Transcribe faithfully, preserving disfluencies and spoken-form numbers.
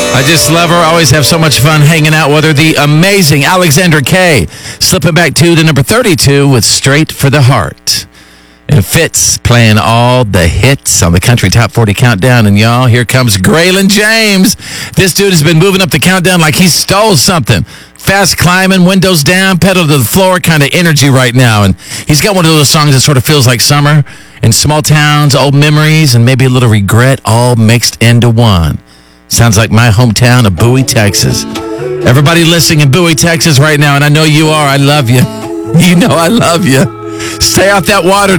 I just love her. Always have so much fun hanging out with her. The amazing Alexandra Kay. Slipping back to to number thirty-two with Straight for the Heart. And Fitz playing all the hits on the Country Top forty Countdown. And y'all, here comes Graylin James. This dude has been moving up the countdown like he stole something. Fast climbing, windows down, pedal to the floor kind of energy right now. And he's got one of those songs that sort of feels like summer and small towns, old memories, and maybe a little regret all mixed into one. Sounds like my hometown of Bowie, Texas. Everybody listening in Bowie, Texas right now, and I know you are. I love you. You know I love you. Stay off that water.